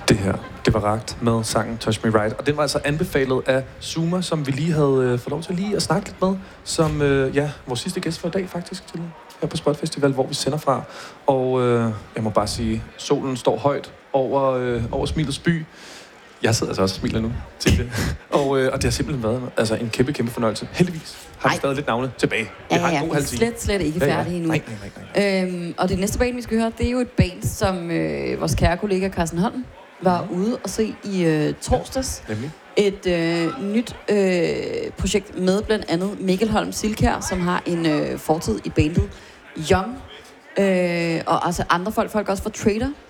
Det her, det var Ragt med sangen Touch Me Right. Og den var altså anbefalet af Zuma, som vi lige havde fået lov til lige at snakke lidt med. Som, vores sidste gæst for i dag faktisk, til her på Spot Festival, hvor vi sender fra. Og jeg må bare sige, solen står højt over Smilets by. Jeg sidder altså også og smiler nu til det. Og det har simpelthen været en kæmpe fornøjelse. Heldigvis har vi stadig lidt navne tilbage. Ja, vi er slet ikke færdige endnu. Nej. Og det næste band, vi skal høre, det er jo et band, som vores kære kollega Carsten Holm var ude og se i torsdags. Nemlig. Et nyt projekt med blandt andet Mikkel Holm Silkær, som har en fortid i bandet Young. Og altså andre folk også fra Trader